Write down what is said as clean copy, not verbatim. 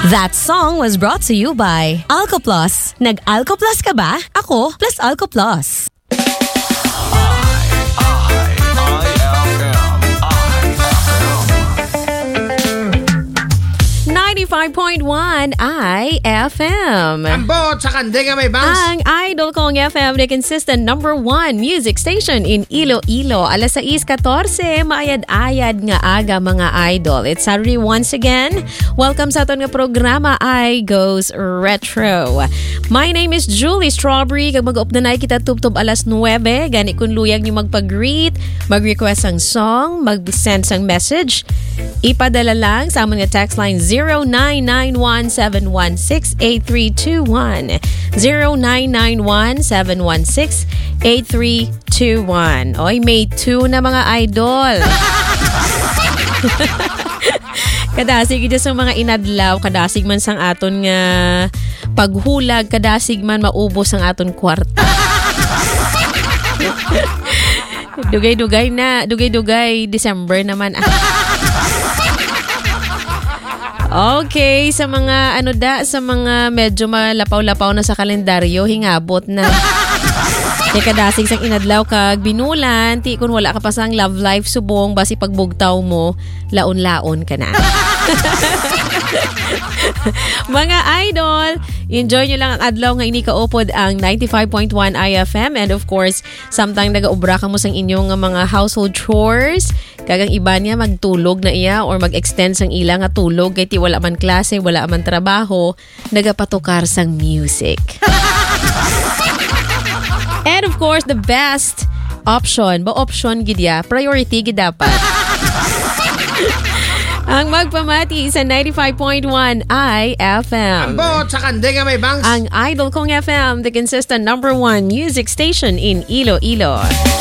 That song was brought to you by Alcoplus. Nag-Alcoplus ka ba? Ako plus Alcoplus. 95.1 IFM. Ang bot sa kandega may bangs. Ang Idol Kong FM, the consistent number 1 music station in Iloilo. Alas 6:14, maayad-ayad nga aga mga idol. It's Saturday once again. Welcome sa aton nga programa, I Goes Retro. My name is Julie Strawberry. Kag mag-updanay kita tubtob alas 9. Gani kun luyag nyo magpag-greet, mag-request ang song, mag-send sang message. Ipadala lang sa amon nga text line 0991-716-8321. 0991-716-8321. Oy, May 2 na mga idol. Kadasig ito sa mga inadlaw, kadasig man sang aton nga paghulag, kadasig man maubos ang aton kwarta. Dugay-dugay na, dugay-dugay December naman. Okay, sa mga sa mga medyo malapaw-lapaw na sa kalendaryo, hingabot na. Kaya kadasig sang inadlaw kag binulan, ti kun wala ka pa sang love life subong, basi pagbugtaw mo, laon-laon ka na. Mga idol, enjoy nyo lang ang adlaw nga ini kaupod ang 95.1 IFM, and of course, samtang nagaubra ka mo sang inyong mga household chores, kagang iba niya magtulog na iya or mag-extend sang ila nga tulog kay ti wala man klase, wala man trabaho, nagapatukar sang music. And of course, the best option, priority gid dapat. Ang magpamati sa 95.1 IFM. Ang bot sa kandega may bangs. Ang Idol Kong FM, the consistent number 1 music station in Iloilo.